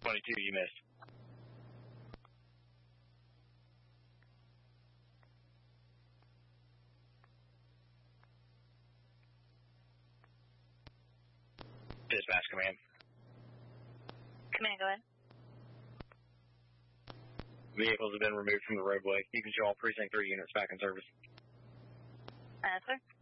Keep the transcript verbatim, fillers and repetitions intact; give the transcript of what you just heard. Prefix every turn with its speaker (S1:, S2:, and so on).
S1: twenty-two, you missed. Dispatch command.
S2: Command, go ahead.
S1: Vehicles have been removed from the roadway. You can show all precinct three units back in service.
S2: Uh, sir.